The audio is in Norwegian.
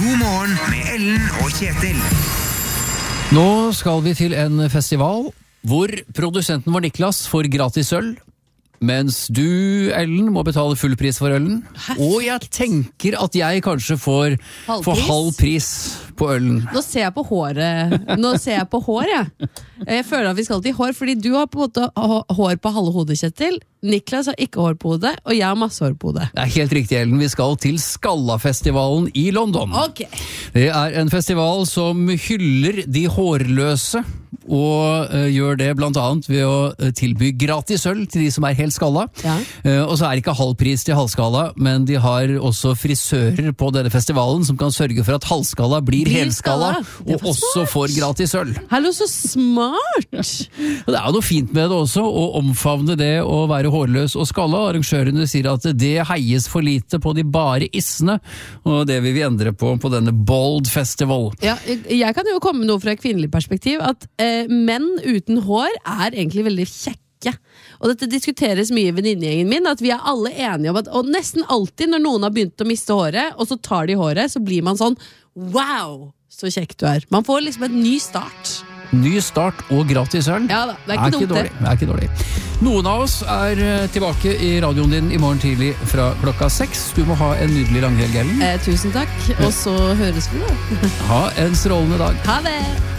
God morgen med Ellen og Kjetil. Nå skal vi til en festival hvor produsenten vår Niklas får gratis øl, mens du, Ellen, må betale full pris for ølen. Og jeg tenker at jeg kanskje får halv pris på ølen. Nå ser jeg på håret. Jeg føler at vi skal til hår, fordi du har på en måte hår på halve hodet, Kjetil. Niklas har ikke hår på hodet, og jeg har masse hår på hodet. Det er helt riktig, Ellen. Vi skal til Skalla-festivalen i London. Okay. Det er en festival som hyller de hårløse, og gjør det blant annet ved å tilby gratis øl til de som er helt skalla. Ja. Og så er det ikke halv pris til halvskalla, men de har også frisører på denne festivalen som kan sørge for at halvskalla blir helskalla, og også får gratis øl. Hallo, så smart! Og det er jo noe fint med det også, å omfavne det å være hårløs og skalla. Arrangørene sier at det heies for lite på de bare issene, og det vil vi endre på denne Bold Festival. Ja, jeg kan jo komme med noe fra et kvinnelig perspektiv, at menn uten hår er egentlig veldig kjekke. Og dette diskuteres mye i venninnegjengen min, at vi er alle enige om at, og nesten alltid når noen har begynt å miste håret, og så tar de håret, så blir man sånn, wow, så kjekk du er. Man får liksom en ny start. Ny start og gratis øl. Ja da, det er ikke dumt det. Det er ikke dårlig. Noen av oss er tilbake i radioen din i morgen tidlig fra 6:00. Du må ha en nydelig langhelg, Ellen. Tusen takk, og så høres vi da. Ha en strålende dag. Ha det!